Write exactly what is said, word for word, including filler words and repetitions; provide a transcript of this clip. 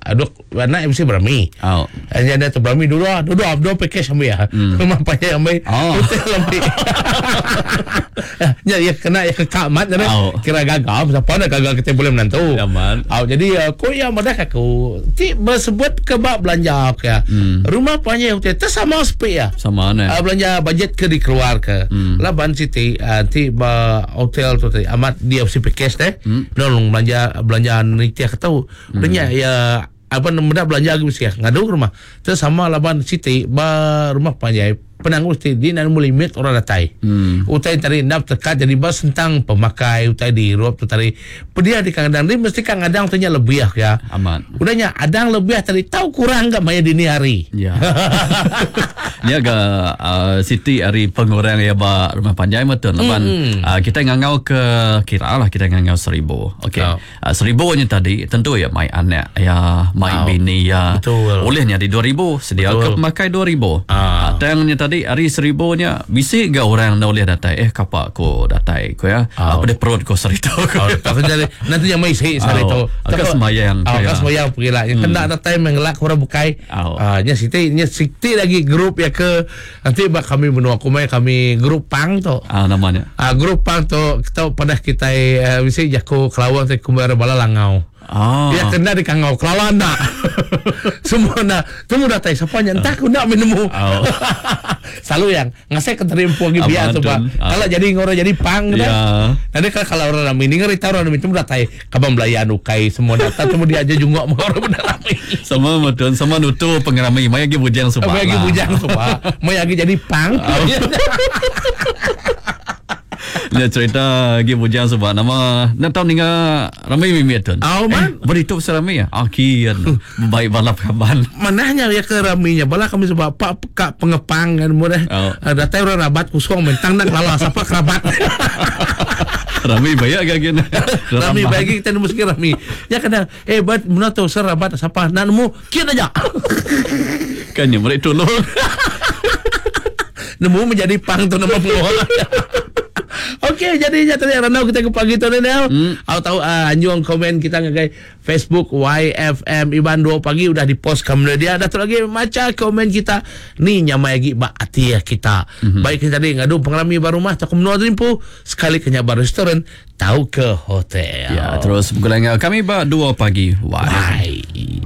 Aduk anak mesti berami. Oh. Jadi tu berami dulu ah, dulu abdo pakai sambil ya. Memang payah ambil. Hotel ambil. Ya ya kena ya kekamat jadi kira gagal siapa nak gagal kita boleh menentu. Aman. Oh, jadi aku yang madah aku ti bersebut ke bab belanja ke. Rumah payah hotel tu sama sepi ya. Sama ne. Belanja budget ke dikeluar ke. Lah ban siti ti ba hotel tu amat dia si package deh. Nolong belanja belanja ni dia tahu. Belanja ya apa namanya belanja lagi mesti ngadu rumah terus sama laban siti ba rumah panjai penanggung mesti di nan mulai limit orang datai hmm. utai tadi nap tekat jadi bas tentang pemakai utai di ruap tu tadi pedia di kang adang ni mesti kang adang tanya lebih ya aman udahnya adang lebih tadi tahu kurang enggak maya dini hari ya ni agak uh, siti hari pengurang ya ba rumah panjai betul laban hmm. uh, kita ngangau ke kira lah kita ngangau seribu okey oh. uh, seribu nya tadi tentu ya mai anak ya mai oh. bini ya betul. Olehnya di dua ribu sedia betul. Ke pemakai dua ribu ah. uh, tangnya tadi hari seribunya bisa gak orang dah boleh datai eh kapak ko datai ko ya oh. apa dia perut ko serito ko oh, jadi nanti yang mai sei serito agak semayang oh, agak semayang pergi lah yang kena datai mengelak orang bukai ah oh. uh, nya siti nya siti lagi grup ya ke nanti bak kami menua kumai kami grup pang tu ah namanya ah grup pang tu kita pada kita uh, bisa jako kelawang te kumara bala langau. Ah. Ya kena di kangau kelawan nak. Semua nak. Temu datai siapanya entah aku nak minum. Oh. Selalu yang ngasih keterimpu lagi biasa coba. Kalau jadi ngora jadi pang dah. Ya. Nanti kalau orang ramai ni ngeri tahu orang minum datai kabam belayan ukai semua data temu dia aja jungok mau orang benar ramai. Sama betul sama nutu pengeramai mai lagi bujang supa. Mai lagi bujang supa. Mai lagi jadi pang. Dia cerita lagi bujang sebab nama nak tahu ninga ramai mimit tu. Oh man, berito seramai ya. Akian baik balap kaban. Manahnya ya ke raminya. Bala kami sebab pak peka pengepang kan mudah. Ada tahu orang rabat kusong mentang nak lala siapa kerabat. Rami banyak gak gini. Rami bagi kita nemu sekali rami. Ya kadang eh bat mana tahu serabat siapa nak nemu kian aja. Kan yang mereka tolong. Nemu menjadi pang tu nama pengolah. Okey, jadi tadi Ranau kita ke pagi tu Ranau. Hmm. Aku tahu uh, anjung komen kita ngagai Facebook Y F M Iban dua pagi udah di-post kamera dia. Ada tu lagi macam komen kita ni nyamai lagi ba ati kita. Mm-hmm. Baik kita tadi ngadu pengalami baru rumah tak menua rimpu sekali ke nyabar restoran tahu ke hotel. Ya, terus bergulung kami ba dua pagi. Why? Why?